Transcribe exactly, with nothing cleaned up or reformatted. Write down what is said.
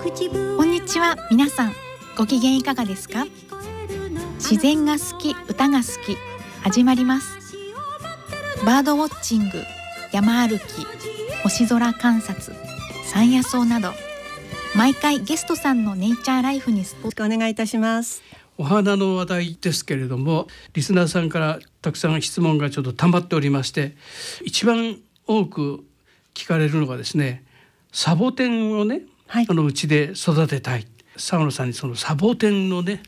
こんにちは。皆さんご機嫌いかがですか？自然が好き、歌が好き、始まります。バードウォッチング、山歩き、星空観察、山野草など、毎回ゲストさんのネイチャーライフにスポット。 お願いいたします。 お花の話題ですけれども、リスナーさんからたくさん質問がちょっと溜まっておりまして、一番多く聞かれるのがですね、サボテンをね、はい、あのうちで育てたい。澤野さんにそのサボテンのね